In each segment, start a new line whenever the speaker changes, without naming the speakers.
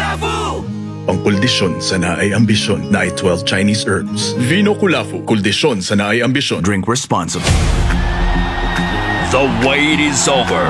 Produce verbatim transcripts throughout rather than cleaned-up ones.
Kulafu!
Pangkuldisyon sa naay ambisyon na ay twelve Chinese herbs. Vino Kulafu, kuldisyon sa naay ambisyon.
Drink responsibly.
The wait is over.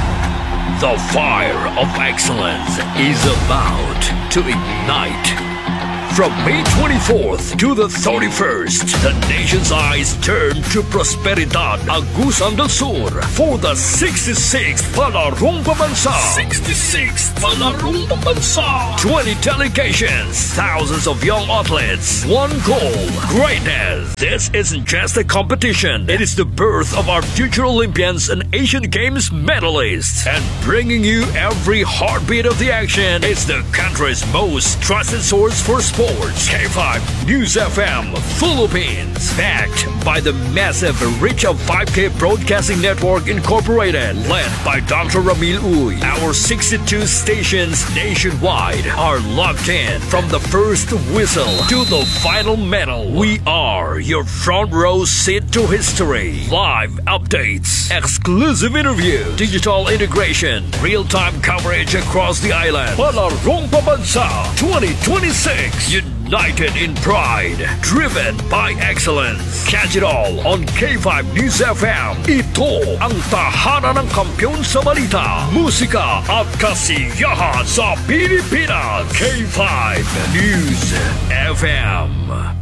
The fire of excellence is about to ignite. From May twenty-fourth to the thirty-first, the nation's eyes turn to Prosperidad Agusan del Sur for the sixty-sixth Palarong Pambansa. sixty-sixth Palarong Pambansa. twenty delegations, thousands of young athletes, one goal, greatness. This isn't just a competition. It is the birth of our future Olympians and Asian Games medalists. And bringing you every heartbeat of the action, it's the country's most trusted source for sports. K five News F M Philippines, backed by the massive reach of five K Broadcasting Network Incorporated, led by Doctor Ramil Uy. Our sixty-two stations nationwide are locked in from the first whistle to the final medal. We are your front row seat to history. Live updates, exclusive interview, digital integration, real-time coverage across the island. Palarong Pambansa twenty twenty-six. United in pride, driven by excellence. Catch it all on K five News F M. Ito ang tahanan ng kampiyon sa balita, musika at kasiyahan sa Pilipinas. K five News F M.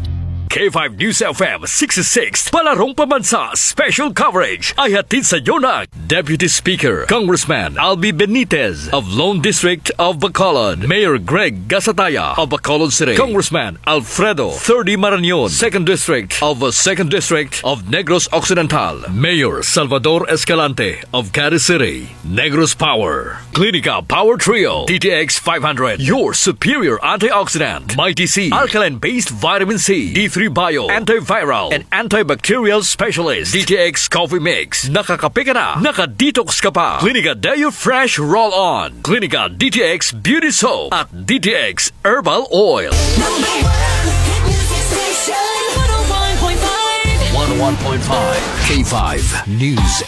K five News F M sixty-sixth Palarong Pambansa special coverage ay hatid sa inyo ng Deputy Speaker Congressman Albi Benitez of Lone District of Bacolod, Mayor Greg Gasataya of Bacolod City, Congressman Alfredo thirty Marañon, second District of uh, second District of Negros Occidental, Mayor Salvador Escalante of Caris City, Negros Power, Clinica Power Trio, D T X five hundred, your superior antioxidant, Mighty C, alkaline-based vitamin C, D three Bio, antiviral and antibacterial specialist, D T X Coffee Mix. Nakakape ka na, nakadetox ka pa. Clinica Deo Fresh Roll-On, Clinica D T X Beauty Soap at D T X Herbal Oil.
Number one, hit music station, one oh one point five.
one oh one point five K five News.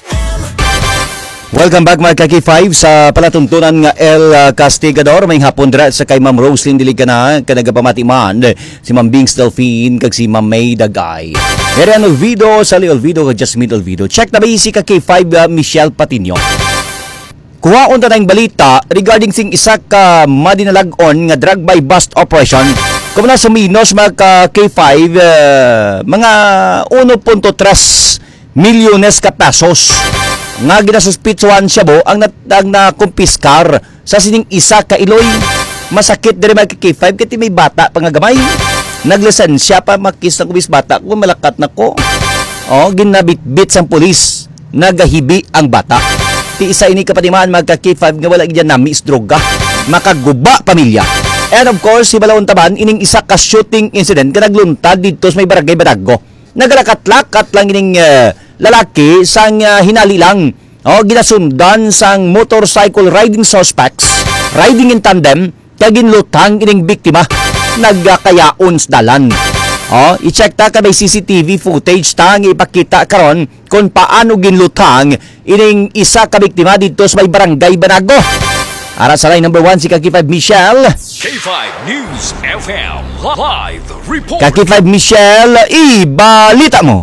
Welcome back mga K five sa palatuntunan nga El Castigador. May hapon dira sa kay Ma'am Roslyn Diligana, kanagapamatiman si Ma'am Bings Delphine kag si Ma'am May Dagay. Merian Olvido, Sally Olvido kag Jasmine Olvido. Check na ba si ka K five uh, Michelle Patino. Kuhaon ta nang balita regarding sing isa ka madinalag-on nga drug by bust operation. Kung na sa Minos mga K five uh, mga one point three milyones ka pesos nga ginasuspitsuhan siya bo ang, ang nakumpiskar sa sining isa ka iloy. Masakit diri mga K five kati may bata pangagamay. Naglisensya pa makis ng kubis bata kung malakat na ko. Oh, ginabit-bit sang pulis. Nagahibi ang bata. Ti isa ini kapatimaan mga K five nga wala gid namis droga. Makaguba pamilya. And of course, si Balaon Taban ining isa ka shooting incident nga nagluntad didto sa may barangay Badago. Naglakat-lakat lang ining uh, lalaki sang uh, hinali lang. Oh, ginasundan sang motorcycle riding suspects, riding in tandem, kaya ginlutang ining biktima, nagkayaon sa dalan. Oh, i-check ta ka may C C T V footage tang ipakita karon kung paano ginlutang ining isa ka biktima dito sa may barangay Banago. Ara sa line number one si K five Michelle.
K five News F M live report.
K five Michelle, ibalita mo.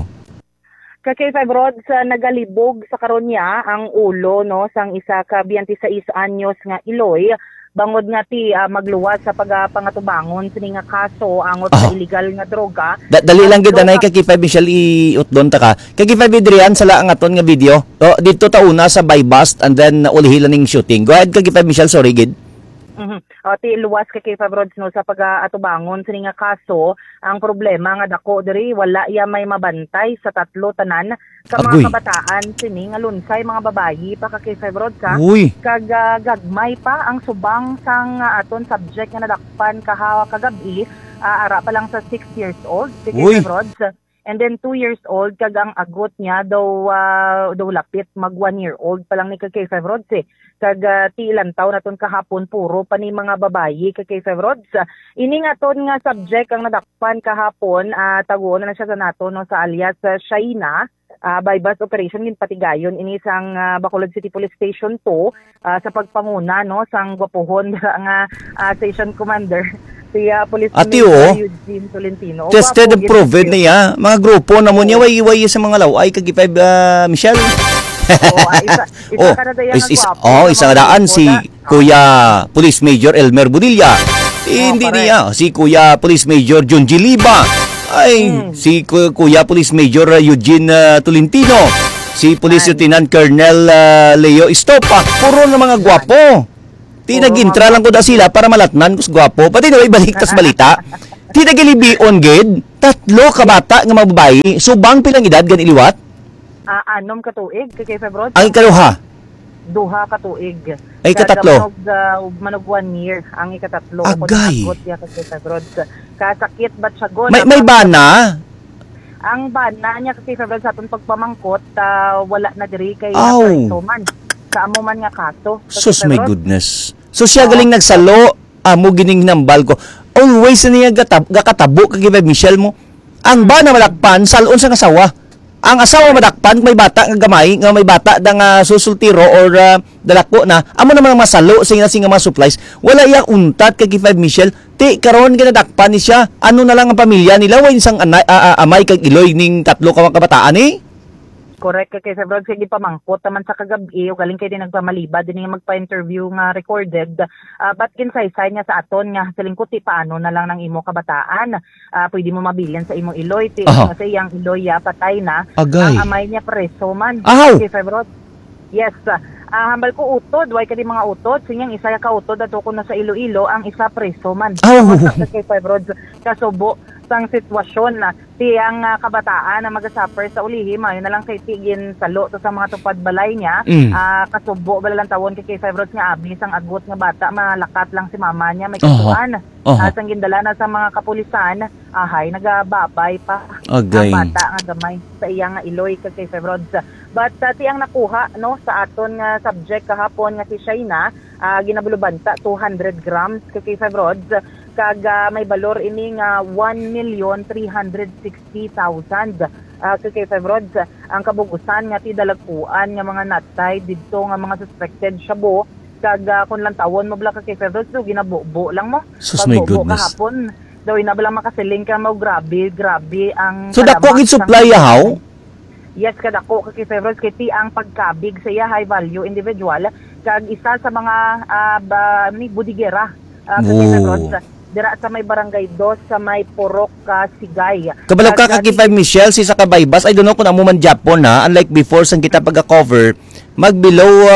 Ka K five Rod sa nagalibog sa karon niya ang ulo no sang isa ka twenty-six anyos nga iloy bangod nga ti uh, magluwas sa pagapangatubangon sini nga kaso angot sa
Oh.
illegal nga droga.
Da- dali lang gid anay ka K five Michelle iutlon ta ka. K five Adrian sala ang aton nga video. Oh, dito ta una sa by bust and then ulihilan ning shooting. Go ahead K five Michelle, sorry gid.
Mhm. O ti luwas ka K five Rods no sa pag-atubangon sini nga kaso, ang problema nga dako diri wala ya may mabantay sa tatlo tanan ka
Agoy.
mga kabataan sini nga lunsay mga babayi pa ka K five Rods ha.
Uy.
Kag uh, gagmay pa ang subang sang uh, aton subject nga nadakpan kahawa kagabi, uh, ara pa lang sa six years old si K five
Uy.
Rods. And then two years old kag ang agot niya daw uh, daw lapit mag one year old pa lang ni K five Rods eh. Kag uh, ti ilang taon naton kahapon puro pa ni mga babayi kay K five Rods. Uh, ini nga ton nga subject ang nadakpan kahapon uh, taguon na siya sa nato no sa alias uh, Shaina. uh, bypass operation gin patigayon ini sang uh, Bacolod City Police Station two uh, sa pagpanguna no sang gwapohon nga uh, station commander si uh, Police
Ati,
Major
oh.
Eugene Tolentino.
Tested and
Gwapo,
proven
gin-
niya. Mga grupo na mo niya, way-way sa mga laway, kag five uh, Michelle.
Oo, ah, isa, isa
oh,
ka na dayang
is, is,
gwapo
oh,
sa
isang
mga
daan
grupo
si
na-
Kuya Police Major Elmer Budilla. Eh, hindi
correct.
niya. Si Kuya Police Major John Giliba. Ay,
Hmm.
si Ku- Kuya Police Major uh, Eugene uh, Tolentino. Si Police
Ay.
Lieutenant Colonel uh, Leo Estopa. Puro na mga gwapo. Ti
Puro
nag-intra
mga
lang ko da sila para malatnan kus gwapo. Pati na ibalik tas balita. Ti nagilibion gid. Tatlo ka bata nga mga babae. Subang pilang edad gan iliwat?
Ah, anom ka tuig kay February.
Ang ikaduha.
Duha ka tuig.
Ay, katatlo.
Manog, uh, manog one year ang ikatatlo.
Agay.
Kung nasagot niya kay February. Kasakit ba't siya go?
May may bana.
Ang bana niya kay February sa atong pagpamangkot, ah, wala na diri kay
Aw.
Preso man. Sa amo man nga kaso. Kay
Sus, my
February.
goodness. So siya galing nagsalo, amo gining nambal ko. Always na niya gatab, gakatabo kag Michelle mo. Ang ba na malakpan, salon sa asawa. Ang asawa madakpan, may bata nga gamay, nga may bata da nga susultiro or uh, dalako na, amo na mga masalo sa nga nga mga supplies. Wala iya untat kay five Michelle. Ti karon ginadakpan ni siya. Ano na lang ang pamilya nila, way isang anay, uh, uh, amay kag iloy ning tatlo ka mga kabataan eh.
Correct kay February sige pamangkot taman sa kagabi o galing kay din nagpamaliba din nga magpa-interview nga recorded uh, but kinsaysay niya sa aton nga silingkot ti paano na lang ng imo kabataan uh, pwede mo mabilin sa imong iloy ti
Aha.
kasi yang iloy ya patay na
Agay.
ang amay niya preso man
Ahaw.
kay February. Yes, uh, hambal ko utod, way kadi mga utod, sinyang isa ka utod ato ko na sa Iloilo, ang isa preso man.
Aw.
Sa kay February kasubo sang sitwasyon na tiyang uh, kabataan na mag-suffer sa ulihim, ayun na lang kay tigin salo to sa mga tupad balay niya,
Mm.
ah, kasubo bala lang tawon kay kay February nga abi sang agot nga bata, malakat lang si mama niya, may
Aha.
kasuan.
Aha.
Ah, sang gindala na sa mga kapulisan, ahay nagababay pa
Agay.
ang bata nga gamay sa iya nga iloy kay kay February. But uh, tiyang nakuha no sa aton nga subject kahapon nga si Shaina, uh, ginabulubanta two hundred grams kay kay February kag uh, may balor ini nga one million three hundred sixty thousand uh, kay kay February. Ang kabugusan nga ti dalagkuan nga mga natay didto nga mga suspected shabu kag uh, kun lang tawon mo bala kay February so ginabubo lang mo.
Sus, my
Pagbubo
goodness.
kahapon daw ina bala makasiling ka mo grabe grabe ang
So dako
kalamak
gid
sang-
supply yahaw?
Yes, kadako kay February kay ti ang pagkabig sa iya high value individual kag isa sa mga uh, ba, ni budigera uh, kay
Oh.
February dira sa may barangay dos sa may Purok uh, Sigay.
Kabalo ka
Kag-
kag five Michelle si sa kabaybas. I don't know kung amo man Japon ha. Unlike before sang kita pagka-cover, mag below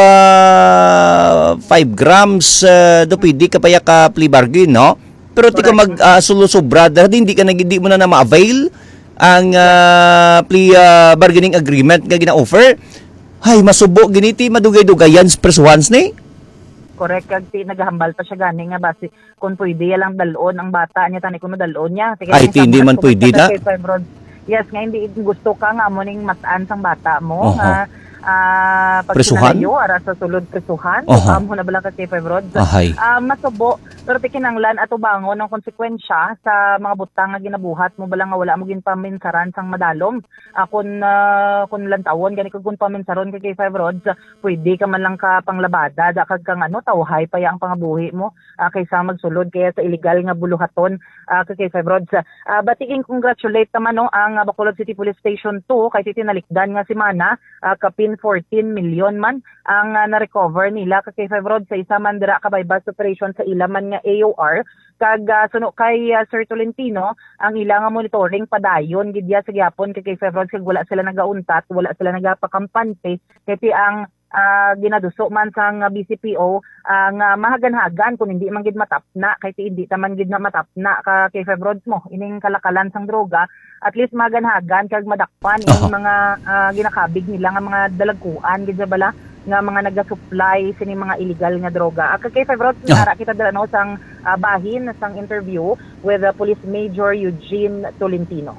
uh, five grams uh, do pwede ka pa ya ka plea bargain, no? Pero ti ka mag uh, sulo-sobra dahil hindi ka nag hindi mo na na ma-avail ang uh, plea uh, bargaining agreement nga gina-offer. Hay masubo giniti madugay-dugayan presuhans ni.
Correct kag ti naghambal pa siya gani nga base kung pwede ya lang dalon ang bata niya tani kuno dalon niya. Sige,
Ay,
yung
ti, hindi
sa-
man
sa-
pwede
sa-
na.
kay February. Yes, nga hindi gusto ka nga mo ning mataan sang bata mo.
Oho.
nga ah pag
Presuhan?
sinalayo ara sa sulod presuhan.
Oho.
Amo na bala ka kay February.
Ahay.
Ah, masubo pero ti kinanglan ato bangon ng konsekwensya sa mga butang nga ginabuhat mo bala nga wala mo ginpaminsaran sang madalom. Ah, kun uh, kun lantawon gani kag kun paminsaron kay kay February, pwede ka man lang ka panglabada da kag kang ano tawhay pa ya ang pangabuhi mo ah, kaysa magsulod kaya sa illegal nga buluhaton ah, kay kay February. Ah, batiking congratulate naman no ang ah, Bacolod City Police Station two kay tinalikdan nga si Mana ah, kapin fourteen million man ang uh, na-recover nila kay February sa isa man dira ka bypass operation sa ilaman nga A O R kag uh, suno kay uh, Sir Tolentino ang ilang nga monitoring padayon gidya sa gyapon kay kay February kag wala sila nagauntat wala sila nagapakampante kay ang uh, ginaduso man sang uh, B C P O ang uh, mahagan-hagan kung hindi man gid matapna kay ti hindi taman gid na matapna ka kay February mo ining kalakalan sang droga at least maganhagan kag madakpan
Aha.
yung mga ah, ginakabig nila nga mga dalagkuan gid bala nga mga naga-supply sini mga illegal nga droga. Ak kay February
Ah.
nara kita dala no sang ah, bahin sang interview with uh, Police Major Eugene Tolentino.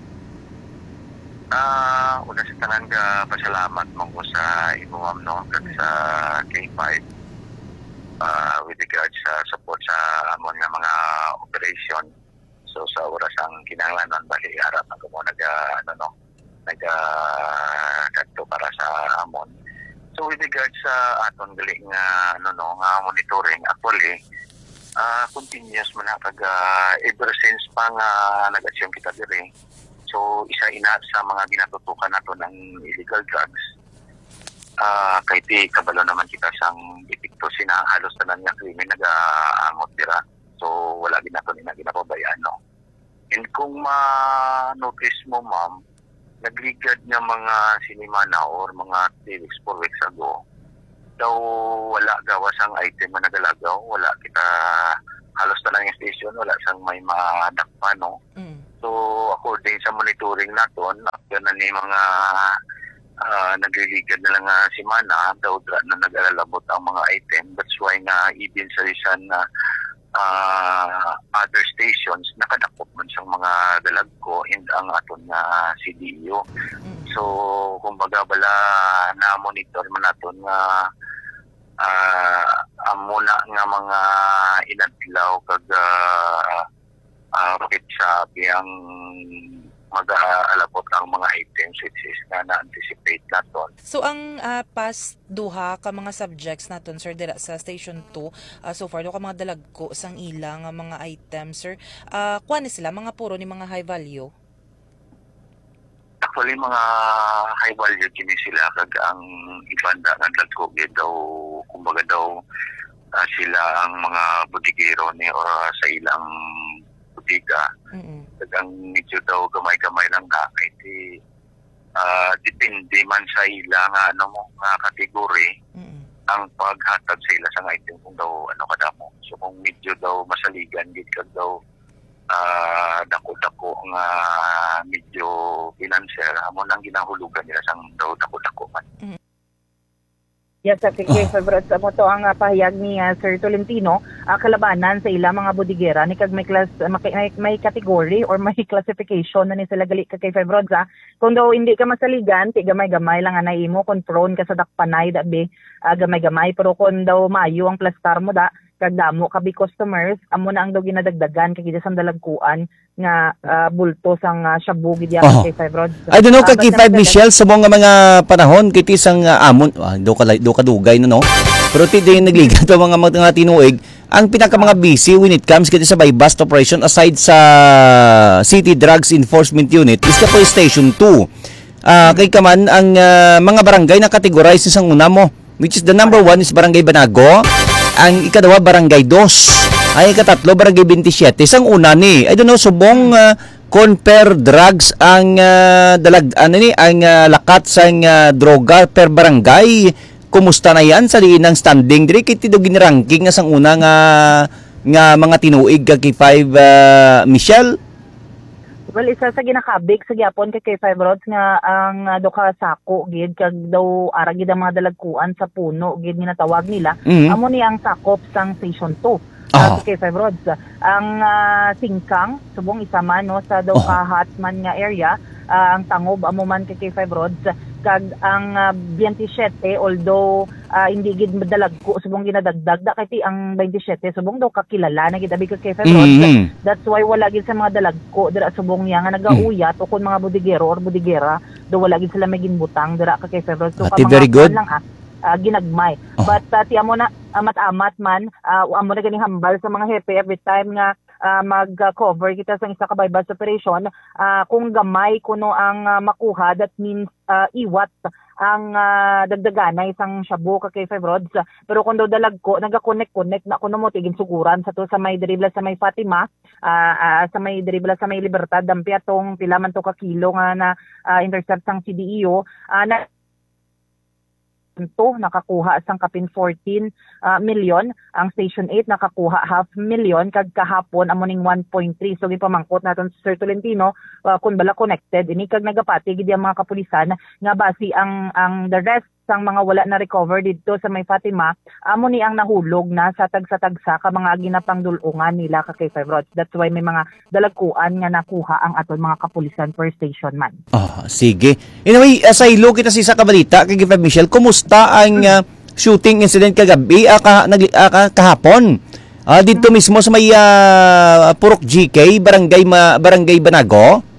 Ah, una sa tanan ka pasalamat mo ko sa imo ma'am no kag sa K five uh, with regards sa support sa amon nga mga operation. So sa oras ang kinahanglanon bali ara man ko mo naga ano no naga kadto para sa amon. So with regards sa aton gali nga ano no nga monitoring, actually uh, continuous man na kag uh, ever since pa nga nag-assume kita diri. So isa ina sa mga ginatutukan nato ng illegal drugs. Uh, kay ti kabalo naman kita sang epekto sina halos tanan nga krimen nagaangot dira. So wala gid nato ni ginapabayaan no. And kung ma-notice mo ma'am, nagligad nga mga sinimana or mga three weeks, four weeks ago, daw wala gawas ang item na nagalagaw, wala kita halos na lang yung station, wala sang may madakpa, no? Mm. So, according sa monitoring naton, after na ni mga uh, nagliligad na lang uh, simana, daw na nag-alalabot ang mga item. That's why nga even sa isan na uh, other stations, nakadakop man siyang mga dalagko and ang aton na C D E O. Mm. So, kumbaga bala na monitor man naton nga uh, amuna nga mga inadlaw kag uh, uh, bakit sabi ang mag-aalabot ang mga items which is na na-anticipate naton.
So ang uh, past duha ka mga subjects naton sir dira sa station two uh, so far do ka mga dalagko sang ilang uh, mga items sir, uh, kuan sila mga puro ni mga high value?
Actually mga high value kini sila kag ang ibanda nga dalagko gid daw kumbaga daw uh, sila ang mga bodigero ni or uh, sa ilang butiga. Mm-hmm. Ang medyo daw gamay-gamay lang na kay di uh, depende man sa ilang ano mo nga kategory mm-hmm. ang paghatag sa ila sa item kung daw ano kada mo. So kung medyo daw masaligan gid kag daw uh, dako-dako nga medyo financier amo nang ginahulugan nila sang daw dako-dako man. Mm-hmm.
Yes, sa kay favorite sa mo to ang uh, pahayag ni uh, Sir Tolentino, uh, kalabanan sa ila mga bodigera ni kag may class uh, may, may category or may classification na ni sila gali kay favorite sa kung daw hindi ka masaligan ti gamay-gamay lang nga imo kung prone ka sa dakpanay dabi uh, gamay-gamay pero kung daw maayo ang plastar mo da kag damo ka bi customers amo na ang daw ginadagdagan kay gid sang dalagkuan nga uh, bulto sang uh, shabu gid
oh.
kay Five Rods.
I don't know kay Five Michelle sa mga mga panahon kay ti sang uh, amon ah, do ka do ka dugay no no. Pero ti din nagligat to mga mga tinuig ang pinaka mga busy when it comes kay sa by bust operation aside sa City Drugs Enforcement Unit is the police station two. Uh, kay kaman ang uh, mga barangay na categorize sang una mo which is the number one is Barangay Banago, ang ikadawa Barangay Dos, ay ikatatlo Barangay twenty-seven. Sang una ni, I don't know, subong uh, compare drugs ang uh, dalag ano ni ang uh, lakat sang uh, droga per barangay. Kumusta na yan sa liin ng standing diri kay tido ginranking nga sang una nga nga mga tinuig kay Five uh, Michelle.
Well, isa sa ginakabig sa gyapon kay kay Five Rods nga ang uh, duka sako gid kag daw ara gid ang mga dalagkuan sa puno gid ginatawag nila. Mm-hmm. Amo ni ang sakop sang station two. Uh, oh. Kay Five Rods. Ang uh, singkang subong isa man no sa daw ka Hatman nga area, uh, ang tangob amo man kay Five Rods kag ang uh, twenty-seven although uh, hindi gid madalagko subong ginadagdag da kay ti ang twenty-seven subong daw kakilala na gid abi kay Five Rods. Mm-hmm. That's why wala gid sa mga dalagko dira subong niya nga nagauyat mm-hmm. o kun mga bodigero or bodigera do wala gid sila may ginbutang dira kay Five Rods. So
ka mga good.
lang ah, uh, ginagmay. Oh. But uh, ti amo na amat-amat man uh, amo na ganing hambal sa mga hepe every time nga Uh, mag-cover kita sa isa ka bypass operation, uh, kung gamay kuno ang uh, makuha, that means uh, iwat ang uh, dagdagan na isang shabu ka kay Five Rods. Pero kung daw dalag ko, nag-connect-connect na kuno mo tigin suguran sa to sa may diribla sa may Fatima, uh, uh, sa may diribla sa may Libertad, dampi atong pila man to ka kilo nga na uh, intercept sang C D E O, uh, na to nakakuha sang kapin fourteen uh, million, ang station eight nakakuha half million kag kahapon amo ning one point three. So gipamangkot naton si Sir Tolentino uh, kun bala connected ini kag nagapati gid ang mga kapulisan nga basi ang ang the rest sang mga wala na recover dito sa may Fatima amo ni ang nahulog na sa tagsa-tagsa ka mga ginapangdulungan nila ka kay Five Rods. That's why may mga dalagkuan nga nakuha ang aton mga kapulisan per station man.
Ah, sige. Anyway, sa ilo kita sa isa ka balita kay Five Michelle, kumusta ang uh, shooting incident kagabi uh, ka, nag, uh, kahapon? Uh, dito mismo sa may uh, Purok G K, Barangay ma, Barangay Banago.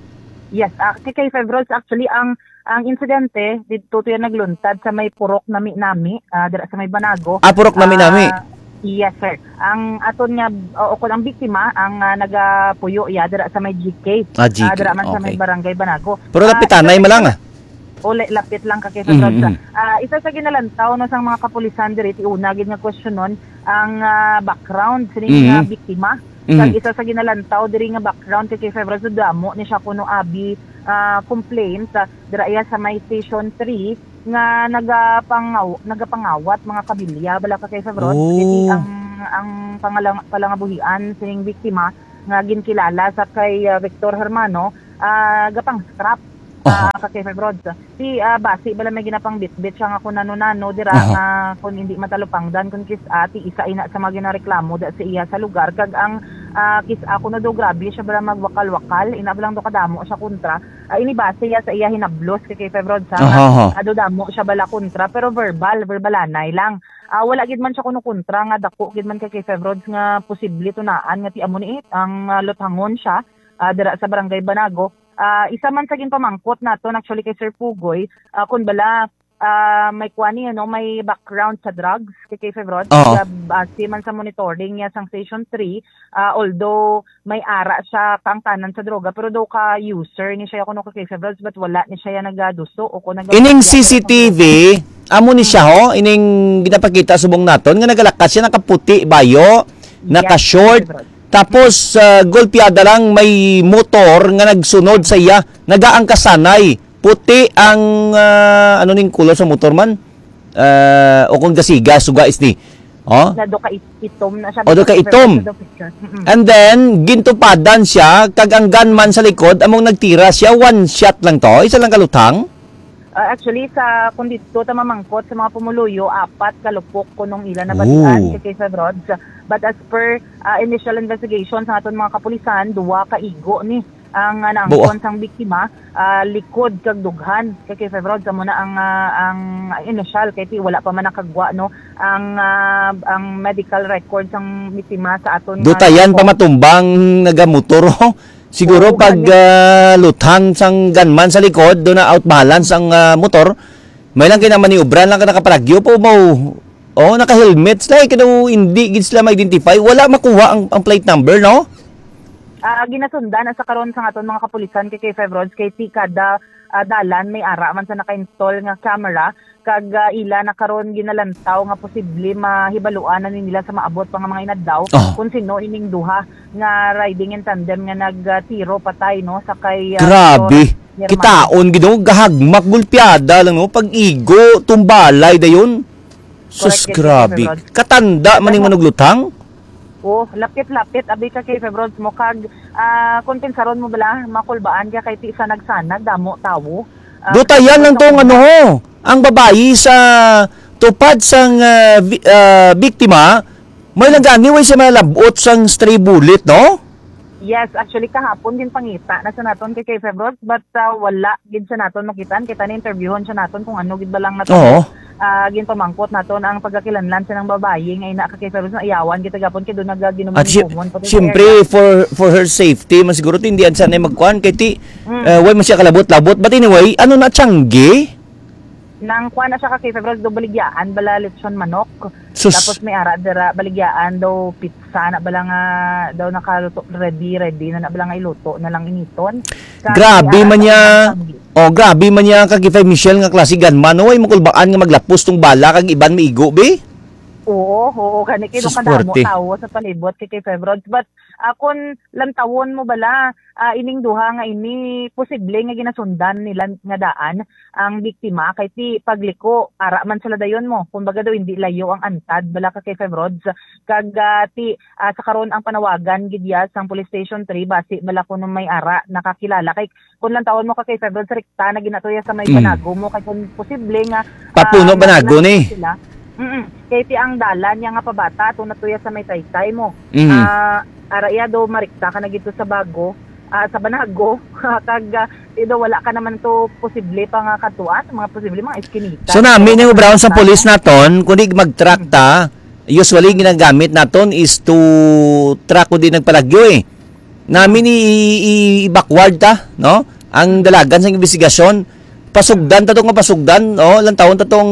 Yes, uh, kay Febrods actually ang ang insidente dito to yung nagluntad sa may purok nami nami uh, dira sa may Banago.
Ah, purok nami nami.
Uh, yes sir. Ang aton nga o uh, ang biktima ang uh, nagapuyo ya dira sa may G K.
Ah, G K.
Uh, dira man sa
Okay.
may barangay Banago.
Pero lapitanay mo lang ah.
O lapit lang ka kay Febrods.
Mm-hmm.
Uh, isa sa ginalantaw no sang mga kapulisan diri ti una gid nga questionon ang uh, background sa
Mhm.
nga biktima.
Mhm.
Kag isa sa ginalantaw diri nga background kay Febrods so damo ni siya kuno abi uh, complaint uh, dira iya sa may station three nga nagapangaw nagapangawat mga kabilya bala ka kay Febrods.
Oh.
Iti ang ang pangalang palangabuhian sining biktima nga ginkilala sa kay uh, Victor Hermano uh, gapang scrap uh, ka kay Febrods. Si uh, basi bala may ginapang bitbit siya nga kun nano-nano dira
Uh-huh.
nga kun hindi matalupangdan kun kis ati isa ina sa mga ginareklamo da sa iya sa lugar kag ang uh, kis ako na do grabe siya bala magwakal-wakal ina lang do kadamo siya kontra uh, ini base ya sa iya hinablos kay kay Febrods sa
Uh-huh.
ado damo siya bala kontra pero verbal verbalanay lang. Uh, wala gid man siya kuno kontra nga dako gid man kay kay Febrods nga posible tunaan nga ti amo ni ang uh, luthangon siya uh, dira sa barangay Banago. Uh, isa man sa ginpamangkot nato actually kay Sir Pugoy uh, kun bala uh, may kuani ano may background sa drugs kay kay Febrods.
Oo.
Uh, base man sa monitoring niya sang station three uh, although may ara siya kang tanan sa droga pero do ka user ni siya kuno kay Febrods but wala ni siya nagaduso o ko nag
Ining C C T V, amo ni siya ho, ining ginapakita subong naton nga nagalakas siya nakaputi bayo, naka-short.
Yes, Febrods.
Tapos uh, golpeada lang may motor nga nagsunod sa iya, nagaangkasanay. Puti ang uh, ano ning kulor sa motor man. Uh, o kung gasiga suga is ni. Oh.
na do ka itom na siya.
O, do ka itom.
Mm-mm.
And then gintupadan siya kag ang gunman sa likod among nagtira siya, one shot lang to, isa lang kalutang.
Uh, actually, sa kung dito ta mamangkot sa mga pumuluyo, apat kalupok kunong ila na batian
Ooh.
kay Kay Febrods. But as per uh, initial investigation sa aton mga kapulisan, duwa ka igo ni ang uh, naangkon sang biktima, uh, likod kag dughan kay Kay Febrods amo na ang uh, ang initial kay ti wala pa man nakagwa no ang uh, ang medical record sang biktima sa aton nga-
Dutayan pa matumbang nagamotor ho. Siguro
Oo,
pag uh, luthang sang gunman sa likod, do na outbalance ang uh, motor, may lang kinamaniubran lang ka nakapalagyo po mo. Oh, naka-helmet sila, kaya hindi gid sila ma-identify. Wala makuha ang, ang plate number, no?
uh, ginasundan na sa karon sa aton mga kapulisan kay Kay Febrods kay ti kada uh, dalan may ara man sa naka-install nga camera kag uh, ila na karon ginalantaw nga posible mahibaluan na nila sa maabot pa nga mga inadlaw
Oh.
kung sino ining duha nga riding in tandem nga nagtiro patay no sa kay uh,
Grabe.
Victor Hermano.
Kitaon gid no, gahagmak gulpiada lang no, pag-igo tumbalay dayon. Sus,
Correct, yes,
grabe.
Febrods.
Katanda maning manuglutang.
Oh, lapit-lapit abi ka kay Febrods mo kag uh, kung pinsaron mo bala makulbaan ka kay ti isa nagsanag damo tawo. Uh,
Dutayan lang tong ano ho, ang babayi sa tupad sang uh, bi- uh, biktima, may nagani way siya malabot sang stray bullet, no?
Yes, actually kahapon din pangita na sa naton kay Kay Febrods but uh, wala gid sa naton makitan kita ni interviewon siya naton kung ano gid ba lang naton.
Oo.
Uh, ginpamangkot naton ang pagkakilanlan sa ng babayi nga ina ka Kay Febrods na iyawan kita gapon kay do nagaginuman
At si- siyempre for for her safety, mas siguro hindi yan sanay magkuhan kay ti uh, way man siya kalabot-labot. But anyway, ano na tiyanggi?
nang kuha na siya ka Kay Febrods do baligyaan bala lechon manok.
Sus.
Tapos may ara dira baligyaan daw pizza na bala nga daw nakaluto ready ready na na bala nga iluto na lang initon. Kag
Grabe
may ara
man
daw
niya.
ang tanggi.
Oh, grabe man niya kag kay Michelle nga klase gunman. Way makulbaan nga maglapos tong bala kag iban maigo be.
Oo, oo, kani kay
Sus,
kadamo
puwerte.
tawo sa palibot kay Kay Febrods but uh, kung lantawon mo bala uh, ining duha nga ini posible nga ginasundan nila nga daan ang biktima kay ti pagliko ara man sila dayon mo kumbaga daw hindi layo ang antad bala ka Kay Febrods kag uh, ti uh, sa karon ang panawagan gidya sang police station three basi bala kuno may ara nakakilala kay kung lantawon mo ka Kay Febrods rekta na ginatuya sa may
Mm.
Banago mo kay kung posible nga
Papuno
ah,
Banago ni.
sila. Mm. Kay ti ang dalan niya nga pabata to natuya sa may taytay mo.
Mm.
Ah, araya do marikta ka na gito sa bago, ah, sa Banago kag uh, do wala ka naman to posible pa nga katuan, mga posible mga eskinita.
So namin yung brown sa police naton, kundi mag-track ta, usually ginagamit naton is to track kundi nagpalagyo eh. Namin i- i- i-backward ta, no? ang dalagan sa investigasyon. Pasugdan tato nga pasugdan, oh, ilang taon tatong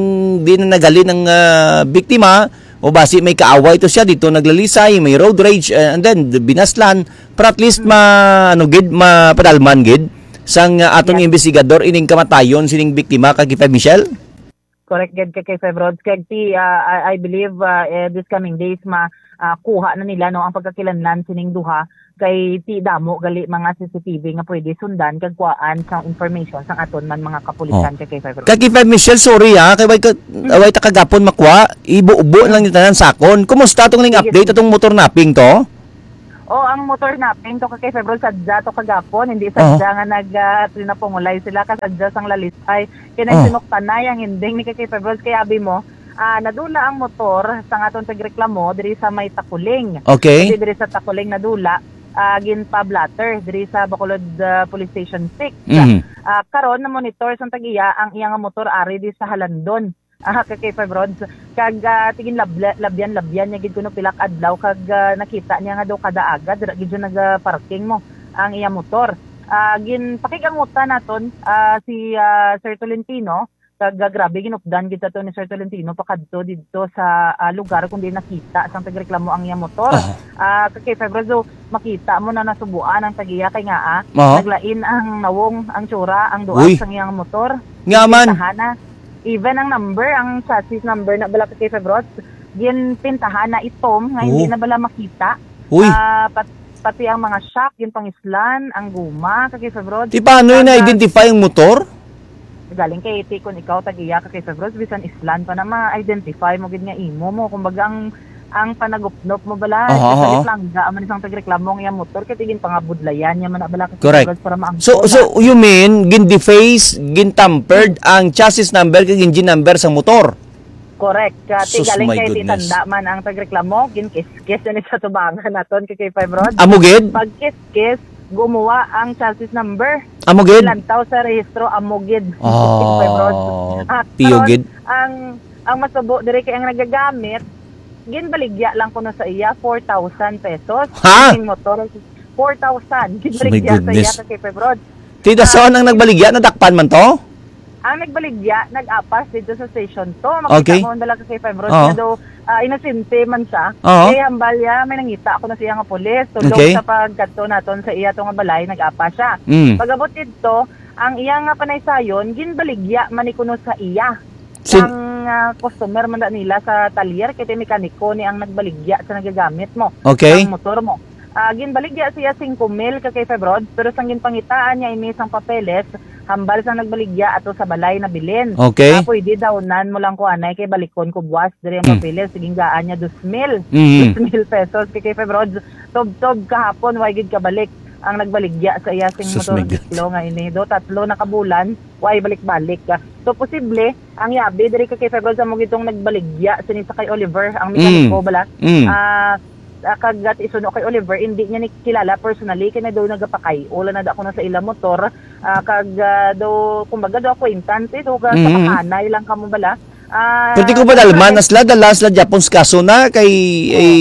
di na nagali ng ah, biktima o basi may kaaway to siya dito naglalisay, may road rage uh, and then the binaslan para at least ma ano gid mapadalman gid sang uh, atong
Yeah.
investigador ining kamatayon sining biktima kag Kipa Michelle.
Correct gid kay Five Rods kag ti uh, I, I believe uh, eh, this coming days ma uh, kuha na nila no ang pagkakilanlan sining duha kay ti damo gali mga C C T V nga pwede sundan kag kuhaan sang information sang aton man mga kapulisan kay Five Rods.
Kag Kipa Michelle, sorry ha, kay way ka away ta kagapon makwa, ibuubo lang ni tanan sakon. Kumusta atong ning update atong motor napping to?
Oh, ang motor napping to kay February sadya to kagapon, hindi sadya nga nag uh, trinapungulay sila kasadya sang lalisay. Kaya
Oh.
sinuktan na yung ending ni kay February kay abi mo. Ah, nadula ang motor sang aton tagreklamo diri sa may Takuling.
Okay.
Kasi diri sa Takuling nadula, ah, gin pa blatter diri sa Bacolod uh, Police Station six.
Mhm.
Ah, karon na monitor sang tagiya ang iyang motor ari di sa Halandon. Ah, kay Five Rods kag uh, tigin labla, labyan labyan niya gid kuno pilak adlaw kag uh, nakita niya nga daw kada agad dira gid yung nag-parking mo ang iya motor. Ah, gin pakigangutan naton ah, si ah, Sir Tolentino kag uh, grabe ginupdan gid to ni Sir Tolentino pakadto didto sa ah, lugar kundi nakita sang tagreklamo ang iya motor. Ah, kay Five Rods so, makita mo na nasubuan ang tagiya kay nga ah,
Oo.
naglain ang nawong ang tsura ang
Uy.
duak sang iyang motor.
Nga man.
Pintahan na. Even ang number, ang chassis number na bala kay Febros, gin pintahan na itom nga hindi
Oh.
na bala makita.
Uy.
Ah, pat, pati ang mga shock, gin pangislan, ang guma kay Febros.
Di paano yun na-identify yung motor?
Galing kay iti kung ikaw tagiya kay Febros, bisan islan pa na ma-identify mo gid nga imo mo. Kumbaga ang ang panagupnop mo bala,
Aha, aha.
sa langga man isang tagreklamo nga motor kay tigin pangabudlayan nya man na bala kay
Correct.
Febros para maangkon.
So so you mean gin-deface, gin-tampered ang chassis number kag engine number sa motor?
Correct. Kati
Sus,
galing
my
kay
goodness.
titanda man ang tagreklamo, ginkis-kis ni sa tubangan naton kay kay Five Rods.
Amugid?
Pag kiss-kiss, gumawa ang chassis number.
Amugid?
Lantaw sa rehistro amugid.
Oh,
Five Rods. Ah,
piyugid.
karon, Ang ang masubo diri kay ang nagagamit, ginbaligya lang kuno sa iya four thousand pesos.
Ha?
Yung motor four thousand
my
ginbaligya sa iya
goodness.
kay Five Rods.
Tita, saan ang nagbaligya? Nadakpan man to?
Ang nagbaligya, nag-apas dito sa station to.
Okay.
Makita mo ang dala kay Five Rods
Oo.
na daw, uh, inasinti man siya.
Oo.
Kaya hambal ya, may nangita ako na siya nga polis. Tulog
Okay.
sa pagkadto naton sa iya to nga balay, nag-apas siya.
Mm.
Pagabot dito, ang iya nga panaysayon, ginbaligya manikuno sa iya.
Sin-
ang uh, customer man da nila sa talyer, kaya mekaniko ni ang nagbaligya sa nagagamit mo.
Okay.
Ang motor mo. Uh, ginbaligya siya five mil ka kay Five Rods, pero sang ginpangitaan niya imis ang papeles, hambal sang nagbaligya ato sa balay na bilin.
Okay.
Uh, pwede daw nan mo lang ko anay kay balikon ko buwas diri ang
Mm.
papeles, siging gaan niya two mil.
Mm.
two mil pesos kay kay Five Rods. Tob-tob kahapon way gid ka balik ang nagbaligya sa iya sing
Sus,
motor
my God.
kilo nga ini do tatlo na kabulan way balik-balik ka. So posible ang yabi diri ka kay Five Rods amo gitong nagbaligya sini sa kay Oliver ang mekaniko
Mm.
bala.
Mm.
Ah uh, kagat isuno kay Oliver hindi niya ni kilala personally kay na daw nagapakay wala na da ako na sa ila motor uh, kag uh, daw kumbaga daw acquaintance ito ka sa
Mhm.
pakanay lang kamo bala. Ah,
Pwede ko ba dalman asla dala sila Japon's kaso na kay ay,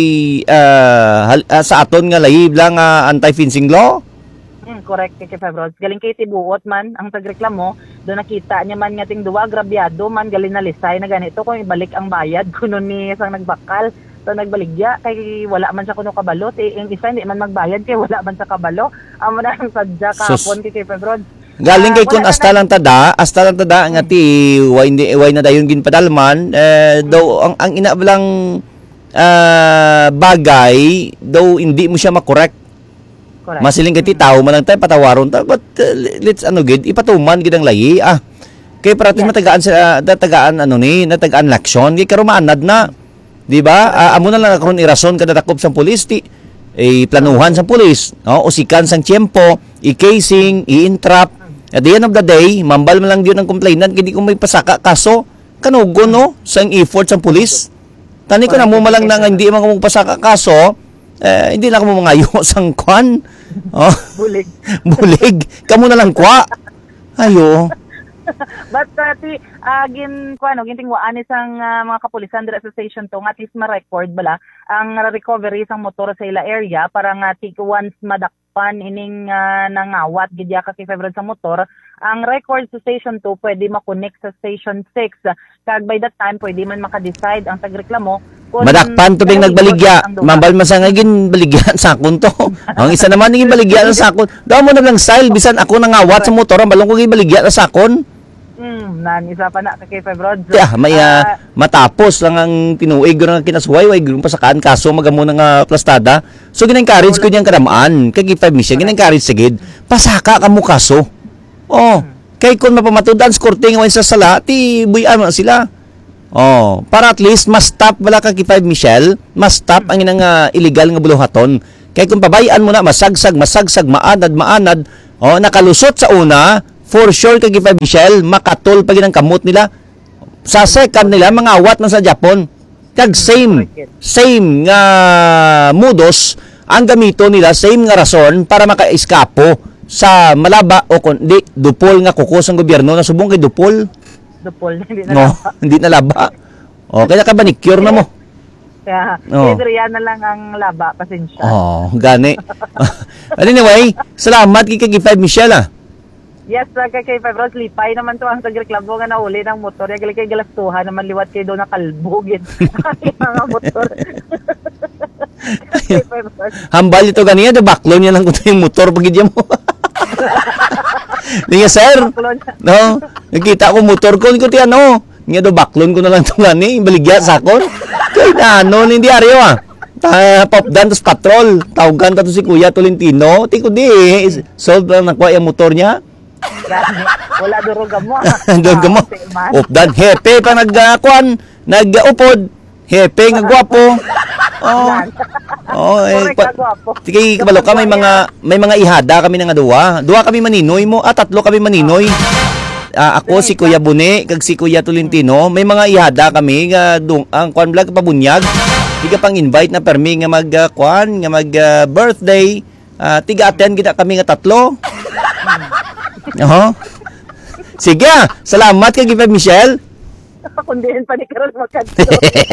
ah, hal- ah, sa aton nga lahib lang ah, anti-fencing law?
Mm, correct kay Five Rods. Galing kay tibuot man ang tagreklamo, do nakita niya man nga ting duwa grabyado man galing na lisay na ganito kung ibalik ang bayad kuno ni isang nagbakal. So nagbaligya kay wala man siya kuno kabalo, eh, yung isa hindi man magbayad kay wala man sa kabalo. Amo na ang sadya kahapon kay Five Rods.
Galing kay
Ah,
kun
wala
asta
na-
lang tada, asta lang tada nga ti way hindi way na dayon ginpadalman eh daw ang ang ina lang ah, bagay daw hindi mo siya makorek.
Correct.
Masiling kay ti tao man lang tayo patawaron ta but uh, let's ano gid ipatuman gid ang layi ah. Kay para
Yes.
matagaan sa natagaan ano ni natagaan laksyon kay karon maanad na. Di ba? Ah, amo na lang karon irason kada takop sa pulis ti eh, planuhan sa pulis, no? Usikan sang tiempo, i-casing, i-entrap. At the end of the day, mambal man lang yun ang complainant, hindi ko may pasaka kaso, kanugo no, sa effort sa pulis. Tani ko na mo malang na nga hindi man ko pasaka kaso, eh, hindi na ko mo mangayo sang kwan. Oh,
Bulig.
bulig. Kamu na lang kwa. Ayo.
But pati uh, gin kuano gintingwaan isang uh, mga kapulisan dira sa station to nga at least ma-record bala ang recovery sang motor sa ila area para nga ti once madak hupan ining uh, nangawat gidya ka kay February sa motor, ang record sa station two pwede makonect sa station six. Kag by that time pwede man maka-decide ang tagreklamo kung
Madakpan to bing nagbaligya. Mambal masangagin baligyan sakon to. Ang isa naman naging baligya sa sakon. Daw mo na lang style bisan ako nangawat sa motor, ang balong ko baligya sa sakon.
Hmm, nan isa pa na kay February.
Yeah, may uh,
Ah,
matapos lang ang tinuig nga kinasuway way grum pasakaan kaso magamo nga plastada. So gin-encourage ko niyang kadamaan kay five misya gin-encourage sigid pasaka ka mo kaso. Oh, kay kun mapamatudan skorting wain sa sala ti buyan mo sila. Oh, para at least mas stop wala ka kay five Michelle, mas stop ang inang uh, illegal nga buluhaton. Kay kung pabayaan mo na masagsag masagsag maanad maanad, oh nakalusot sa una, for sure kay five Michelle makatol pag ang kamot nila. Sa second nila mga awat man sa Japon. Kag same same nga modus ang gamito nila, same nga rason para maka-eskapo sa malaba o kundi dupol nga kukos ang gobyerno na subong kay dupol.
Dupol hindi na
No,
lang.
hindi na laba. O kaya ka ba ni cure na mo?
Kaya,
Oo.
Adrian na lang ang laba, pasensya.
Oh, gani. Anyway, salamat kay kay five Michelle ah.
Yes, uh, kay kay Febros, lipay naman to ang tagreklamo nga nauli ng motor. Yung kay galastuhan naman liwat kayo doon na kalbugin. Ang mga motor. Kay Febros.
Hambal ito ganiya, the backlon niya lang kung yung motor pagidya mo. Niya sir. No, nakita ko motor ko, ko ti ano. Niya do backlon ko na lang ito gani, baligya sakon. Kay na ano, hindi ariyo ah. Ta pop dan tos patrol. Tawagan ta to si Kuya Tolentino. Ti ko di solve lang nakuha yung motor niya.
Gani, wala duruga mo.
Duruga mo. Updan hepe pa nagkuan, nag-upod. Hepe nga gwapo. Oh. Oh, eh pa, sige kabalo ka may mga may mga ihada kami nga duwa. Duwa kami maninoy mo, at tatlo kami maninoy. Ah, ako si Kuya Bune kag si Kuya Tolentino, may mga ihada kami nga dung ang kuan vlog pabunyag. Tiga pang invite na permi nga mag uh, kuan nga mag uh, birthday. Uh, tiga attend kita kami nga tatlo. Oho. Sige, ah. Salamat kay Giva Michelle.
Kundihin pa ni Carol magkadto.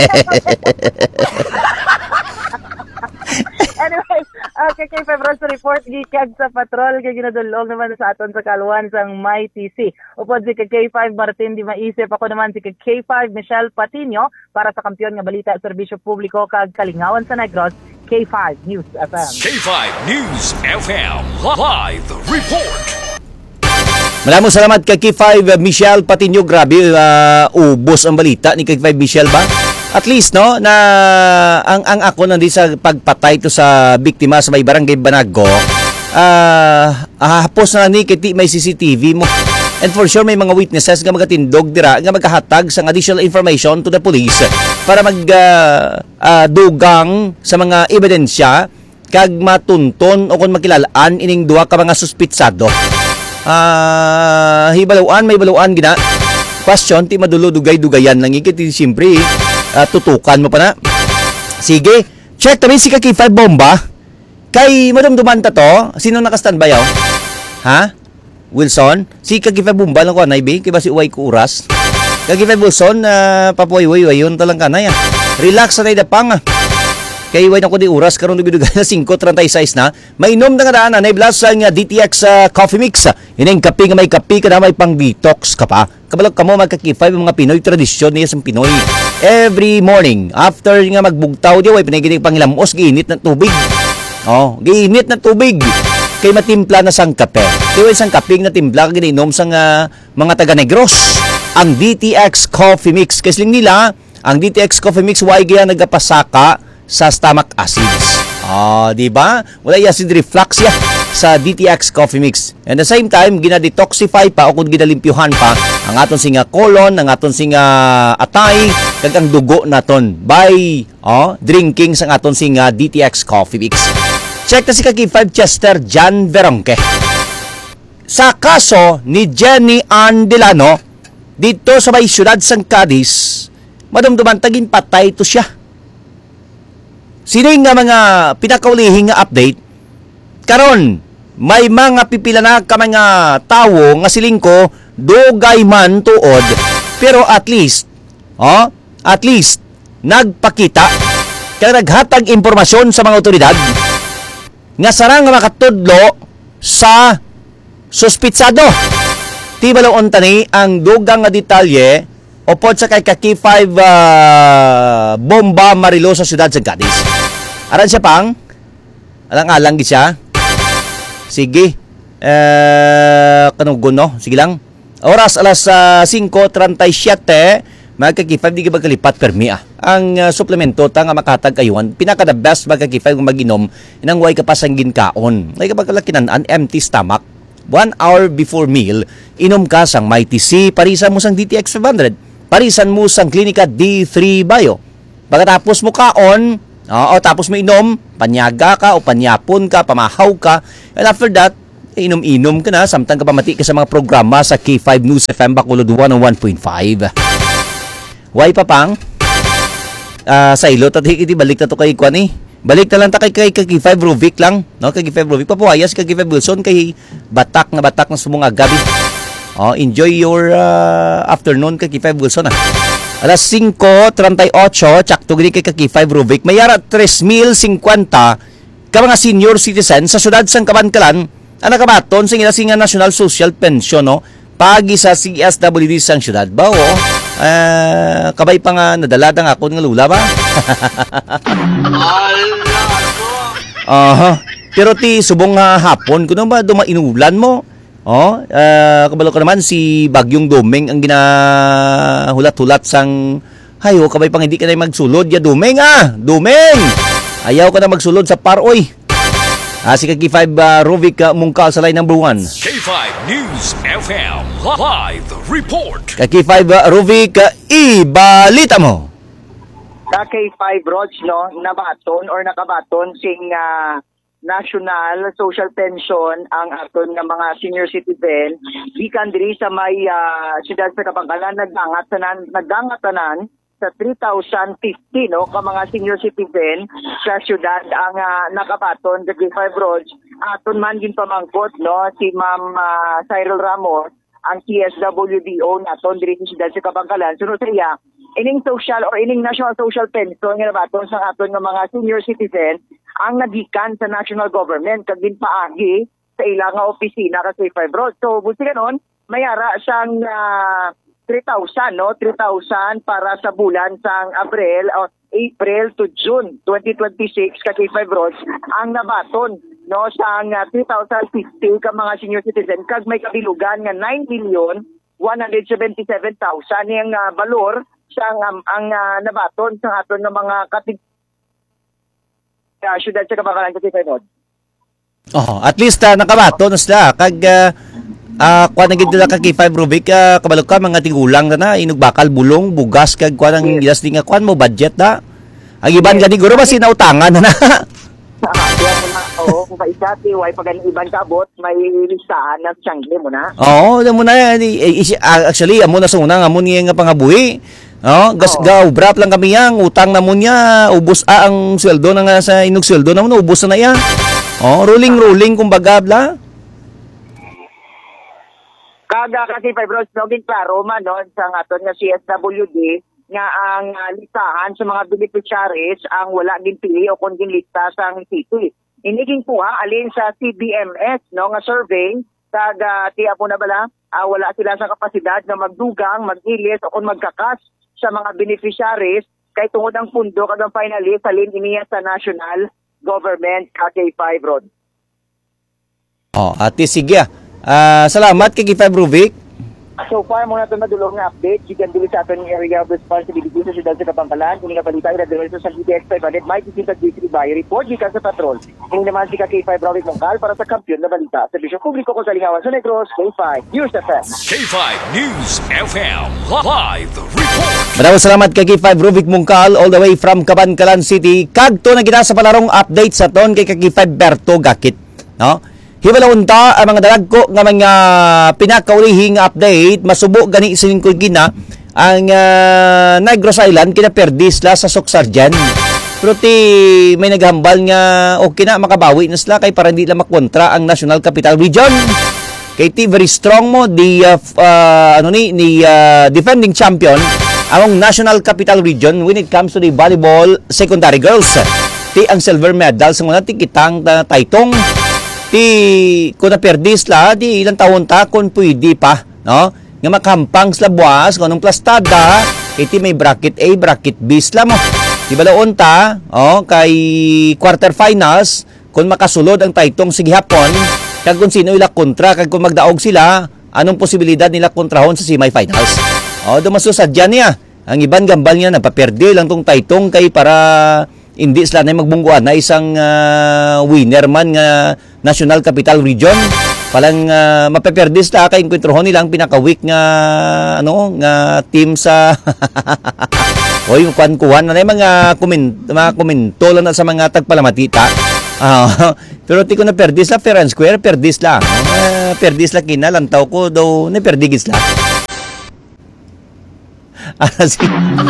Anyway, okay, kay February report gikag sa patrol kay ginadulog naman sa aton sa kalwan sang May T C. Upod si K five Martin di maisip, ako naman si K five Michelle Patino para sa kampiyon nga balita at serbisyo publiko kag kalingawan sa Negros, K five News F M.
K five News F M Live Report.
Maraming salamat kay K five Michelle Patino. Grabe, uh, ubos ang balita ni K five Michelle ba? At least no na ang ang ako nandi sa pagpatay to sa biktima sa may barangay Banago. Ah, uh, hapos na ni kiti may C C T V mo. And for sure may mga witnesses nga magatindog dira nga magkahatag sang additional information to the police para mag uh, uh, dugang sa mga ebidensya kag matunton o kung makilalaan ining duha ka mga suspitsado. Ah, uh, hibaluan may baluan gina. Question ti madulo dugay-dugayan lang ikit siyempre uh, tutukan mo pa na. Sige, check tabi si K five bomba. Kay madumduman ta to, sino naka-standby yaw? Ha? Wilson? Si K five bomba lang ko anay be, kay ba si uway ko oras. K five Wilson, uh, papuy-way yun talang kanay ah. Relax na dapang ah. Kay way na ko di oras karon dugay na five thirty-six na. Mainom na nga daan na iblas ang D T X uh, coffee mix. Ining kape nga may kape ka na may pang detox ka pa. Kabalog ka mo magkakifay mga Pinoy tradisyon niya sa Pinoy. Every morning after nga magbugtaw di way pinaginig pangilamos giinit na tubig. Oh, giinit na tubig. Kay matimpla na sang kape. Kay sang kape na timpla kag ininom sang uh, mga taga Negros. Ang D T X coffee mix kasling nila, ang D T X coffee mix way gaya nagapasaka sa stomach acids. Ah, di ba? Wala acid reflux ya sa D T X coffee mix. And the same time, gina-detoxify pa o kung ginalimpyuhan pa ang aton singa colon, ang aton singa atay, kag ang dugo naton by oh, drinking sa aton singa D T X coffee mix. Check ta si K five Chester John Veronque. Sa kaso ni Jenny Ann Delano dito sa may syudad sang Cadiz, madumduman tagin patay to siya. Sino nga mga pinakaulihing nga update? Karon, may mga pipila na ka mga tawo nga silingko dugay man tuod, pero at least, oh, at least nagpakita kaya naghatag impormasyon sa mga otoridad. nga sarang nga makatudlo sa suspitsado. Ti balon tani ang dugang nga detalye upod sa kay Kaki five uh, bomba marilo sa siyudad sa Cadiz. Aran siya pang alang-alang gi siya. Sige. Eh kanugon no. Sige lang. Oras alas uh, five thirty-seven magka-K five di ka magkalipat permi ah. Ang uh, suplemento ta nga makatag kayuan pinaka the best magka-K five kung maginom inang way ka pasanggin kaon. Ay kapag kalakinan empty stomach one hour before meal inom ka sang Mighty C parisan mo sang D T X five hundred parisan mo sang Klinika D three Bio. Pagkatapos mo kaon oo tapos mo inom panyaga ka o panyapon ka pamahaw ka and after that inom-inom ka na samtang ka pamati ka sa mga programa sa K five News F M Bacolod one oh one point five. Why pa pang? Uh, sa ilot at hikiti balik na to kay Kwan eh. Balik na lang ta kay kay K five Rovic lang. No? Kay K five Rovic. Papuhayas kay K five Wilson kay batak na batak na sumunga gabi. Oh, enjoy your uh, afternoon kay K five Wilson ah. Alas five thirty-eight, tsakto gini kay K five Rovic. Mayara three thousand fifty ka mga senior citizen sa syudad sang Kabankalan ang nakabaton sa inasinga National Social Pension no? Pagi sa C S W D sang syudad ba o? Uh, kabay pa nga nadaladang ako ng lula ba? Aha. Pero ti subong nga hapon kuno ba dumainulan mo? Oh, uh, kabalo ka naman si Bagyong Dumeng ang ginahulat-hulat sang hayo kabay pang hindi ka na magsulod ya Dumeng ah. Dumeng. Ayaw ka na magsulod sa paroy. Ah, si K five uh, Rovic uh, Mungkal sa line number one.
K five News F M Live Report.
K five uh, Rovic, uh, ibalita mo.
Sa K five Rods, no, nabaton or nakabaton sing uh, National Social Pension ang aton nga mga senior citizen gikan diri sa may uh, siyudad sa Kabankalan nagdangat tanan nagdangat tanan sa three thousand fifty no ka mga senior citizen sa syudad ang uh, nakabaton sa K five Roads aton man gin pamangkot no si Ma'am uh, Cyril Ramos ang C S W D O naton diri sa syudad sa Kabankalan sunod sa iya ining social or ining national social pension nga nabaton sa aton nga mga senior citizen ang nagikan sa national government kag ginpaagi sa ilang nga opisina sa K five Roads so buti kanon mayara sang uh, three thousand no three thousand para sa bulan sang Abril o April to June twenty twenty-six ka K five Roads ang nabaton no sang uh, three thousand fifty ka mga senior citizen kag may kabilugan nga nine million one hundred seventy-seven thousand yang uh, balor sang um, ang uh, nabaton sa aton nga mga katig uh, syudad sa Kabankalan sa K five Roads.
Oh, at least uh, nakabaton na sila kag uh, Ah, uh, kuan nagid nila ka K five Rovic uh, kabalo ka mga tigulang na na inog bakal bulong bugas kag kuan ang yes. Ilas nga kuan mo budget da. Ang iban yes. Gani guro ba sinautangan na na.
Oo, kung kaisa ti way pag iban ka abot may listahan na siyangge mo na.
Oo, oh, mo na actually amo na sa una nga mo niya nga pangabuhi. Oh, gas oh. Gaw brap lang kami yang utang na mo niya ubos ah, ang sweldo na nga sa inog sweldo na mo ubos na na ya. Oh, rolling rolling kumbaga bla.
Kaga kasi five Roads nogin klaro man no sa aton nga C S W D nga ang uh, listahan sa mga beneficiaries ang wala din pili o kun lista sang city. Iniging kuha alin sa C B M S no nga survey kag uh, tiya po na bala uh, wala sila sa kapasidad na magdugang, mag-ilis o kun magkakas sa mga beneficiaries kay tungod ang pundo kag ang finalist alin iniya sa national government K five Roads.
Oh, ate sige. Ah, uh, salamat kay K five Rovic.
So far mo na ito madulong na update. Gikan dili sa aton area of responsibility sa siyudad sa Kabankalan. Kung nga balita ira diri sa D T X five hundred may kisita D three by report gikan sa patrol. Kung naman si K five Rovic Mongkal para sa kampiyon na balita. Sa bisyo publiko ko sa Lingawan sa Negros, K five News F M.
K five News F M Live Report.
Maraming salamat kay K five Rovic Mongkal all the way from Kabankalan City. Kagto na gina sa palarong update sa ton kay K five Berto Gakit, no? Hibalawunta ang mga dalagko nga mga pinakaulihing update masubo gani siningkoy gina ang uh, Negros Island kinaperdis la sa Soksarjan. Pero ti may naghambal nga okay na makabawi na sila kay para hindi lang makontra ang National Capital Region. Kay ti very strong mo the uh, uh, ano ni ni uh, defending champion ang National Capital Region when it comes to the volleyball secondary girls. Ti ang silver medal sa mga ti kitang ta, taytong ti kung naperdis la di ilang taon ta kung pwede pa, no? Nga makampang sa buwas kung anong plastada, iti may bracket A, bracket B sila mo. Di balaon ta, oh, kay quarterfinals, kung makasulod ang taytong sige hapon, kag kung sino ila kontra, kag kung magdaog sila, anong posibilidad nila kontrahon sa semifinals. Oh, dumasusadya niya. Ang ibang gambal niya, napaperde lang tong taytong kay para hindi sila na magbungguan na isang uh, winner man nga National Capital Region. Palang uh, mapaperde sila kay enkwentrohon nila ang pinaka-weak nga ano nga team sa Oy, kuan-kuan na mga comment, mga komento lang na sa mga tagpalamatita. Uh, pero ti ko na perdis la fair and square, perdis la. Uh, perdis la kina lantaw ko daw na perdigis la. Ara si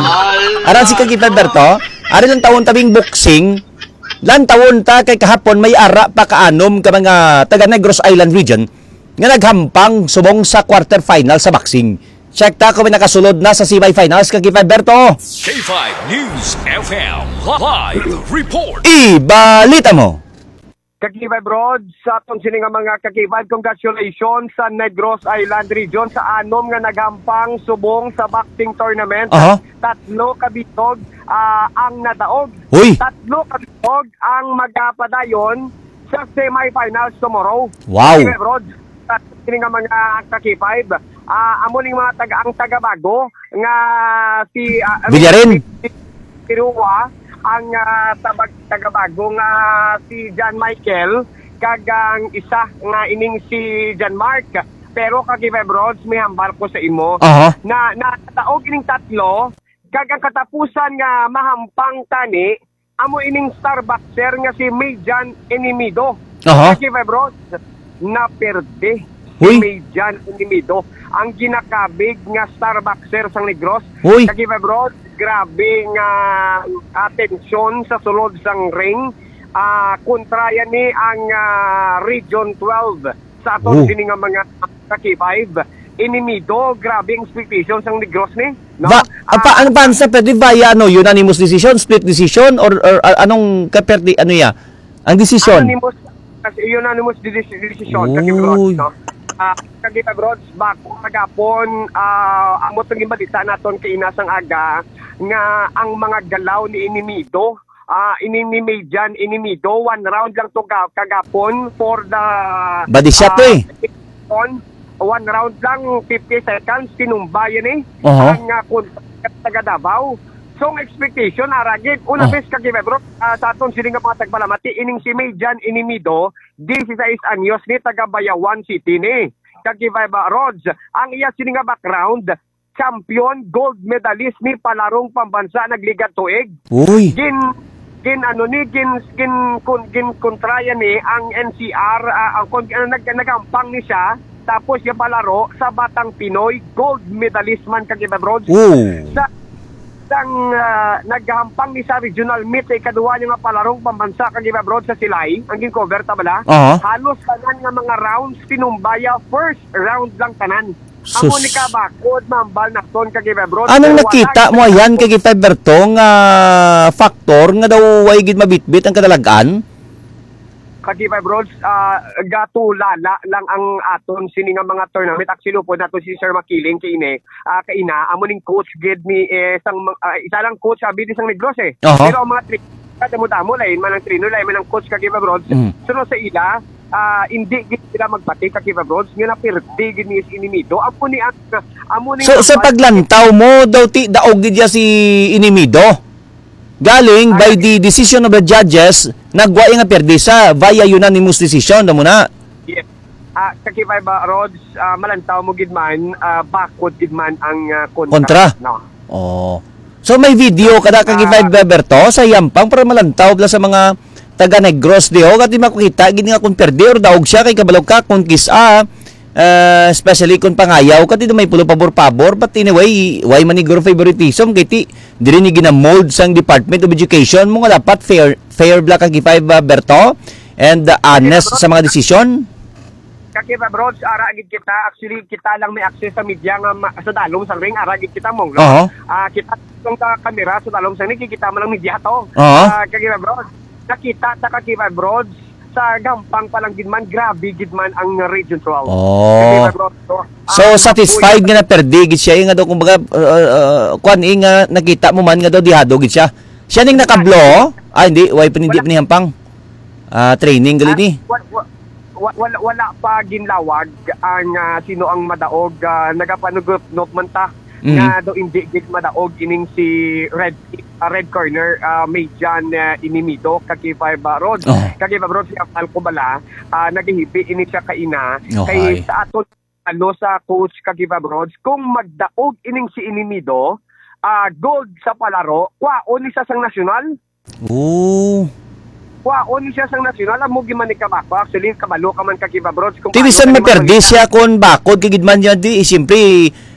Ara si Kagita Berto, ari lang tawon tabing boxing. Lan tawon ta kay kahapon may ara pa kaanom ka mga taga Negros Island region nga naghampang subong sa quarterfinal sa boxing. Check ta kung may nakasulod na sa semifinals kay Berto.
K five News F M Live Report.
Ibalita mo.
Kakibay Broad, sa atong sini nga mga kakibay, congratulations sa Negros Island Region sa anom nga naghampang subong sa boxing tournament.
Uh-huh.
Tatlo kabitog uh, ang nadaog.
Uy.
Tatlo kabitog ang magapadayon sa semifinals tomorrow.
Wow.
Kakibay Broad, sa atong sini nga mga kakibay, uh, amo ning mga taga ang tagabago nga si uh,
Villarin.
Tiruwa ang uh, tabag tagabago nga si John Michael kagang isa nga ining si John Mark, pero kagibay Broads may hambal ko sa imo
uh-huh. na
na taog ining tatlo kagang katapusan nga mahampang tani amo ining star boxer nga si Mejan Enimido.
uh-huh.
Kagibay Broads na perde si
Uy.
Mejan Enimido ang ginakabig nga star boxer sang Negros.
Uy.
Kagibay Broads grabe nga atensyon sa sulod sang ring. Uh, kontra yan ni ang uh, Region twelve sa atong sini nga mga kakibay. Inimido, grabe ang expectations ang Negros ni. No?
Ba, uh, pa, ano pa sa pwede via ano, unanimous decision, split decision, or, or uh, anong kaperdi, ano ya? Ang decision?
Unanimous, unanimous decision. Kakibay, no? Uh, Kagita Broads, bako magapon uh, ang motong ibalita naton kay inasang aga nga ang mga galaw ni Inimido, uh, inimimejan Inimido, one round lang to kagapon for the
body shot uh, eh.
On, one round lang, fifty seconds, tinumbayan eh.
Uh-huh.
Ang uh, taga Davao. So, ang expectation, aragid, una
oh.
bes kagibay bro, uh, sa aton siling nga mga tagbalamati, ining si Mejan Inimido, sixteen anyos ni taga Bayawan City ni. Kagibay ba, Rods, ang iya siling nga background, champion, gold medalist ni palarong pambansa, nagligat tuig.
Uy.
Gin, gin ano ni, gin, gin, gin, gin kontraya ni, ang N C R, uh, ang, uh, nag, nagampang ni siya, tapos yung palaro sa Batang Pinoy, gold medalist man kagibay, Rods.
Ooh.
Sa ang uh, naghampang ni sa regional meet ay kaduwa niya nga palarong pambansa kagibay Broad sa Silay ang gincover ta bala.
Uh-huh.
Halos tanan nga mga rounds tinumbaya, first round lang tanan.
Sus.
Amo ni kabakod mambal nakton kagibay Broad.
Anong nakita mo ayan kay Berto nga factor nga daw way gid mabitbit ang kadalagan?
Kagibay Broads, uh, gatulala lang ang aton sini nga mga tournament. Actually po nato si Sir Makiling kay ine, uh, kay ina amo ning coach gid ni eh, sang uh, isa lang coach abi di sang Negros eh.
Uh-huh.
Pero ang mga trick kadamo-damo lain man ang trino lain man ang coach kagibay Broads.
Mm.
Suno sa ila uh, hindi gid sila magpati kagibay Broads nga napirdi gid ni Inimido. Amo ni ang amo ni
So sa paglantaw mo daw ti daog gid ya si Inimido. Galing by the decision of the judges, nagwa nga perdisa via unanimous decision na muna.
Yes. Ah, uh, kakibay ba Rods, uh, malantaw mo gid man, uh, backward gid man ang uh, kontra.
Kontra.
No.
Oh. So may video kada kakibay uh, Berto sa yampang para malantaw bla sa mga taga Negros di ho kati makita gid nga kun perde or daog siya kay kabalaw ka kun kisa. Uh, especially kung pangayaw ka dito may pulo pabor-pabor, but anyway why maniguro favoritism kay ti diri ni ginamold sang Department of Education mo nga dapat fair fair bla kagipay ba Berto and uh, honest sa mga desisyon.
Kakiba Broads, ara gid kita, actually kita lang may access sa media nga ma- sa dalom sa ring, ara gid kita mong.
Uh-huh.
Ah, kita tong ta kamera sa dalom sa ni kita man lang media to.
Uh-huh.
Uh, kakiba Broads, nakita sa Kakiva Broads sa gampang palang gidman, grabe gidman ang Region twelve.
Oh.
Kakiva Broads, so,
So
ah,
satisfied nga na perdi gid siya nga daw kumbaga uh, uh, kwan eh, nga nakita mo man nga daw dihado gid siya. Siya ning nakablo, ah hindi, way pa hindi pa ni hampang. Ah training gali ni.
Wala, wala, wala pa ginlawag ang uh, sino ang madaog, uh, nagapanugot not man ta
Mhm.
nga do hindi gid madaog ining si Red uh, Red Corner uh, Medjan uh, Inimito Kakiva Broads.
Oh.
Kakiva Broads siya palko bala, uh, naghihipi ini siya kaina
Oh,
kay
hi.
sa aton ano sa coach Kakiva Broads kung magdaog ining si Inimido uh, gold sa palaro, kwaon ni sa sang nasyonal.
Oh.
Kwaon ni siya sang nasyonal, amo giman ni kabako. Actually, kabalo ka man Kakiva Broads. Kung
Tibisan
paano ka
maperdi
naman-
siya kon bakod kay gid man niya di, eh, siyempre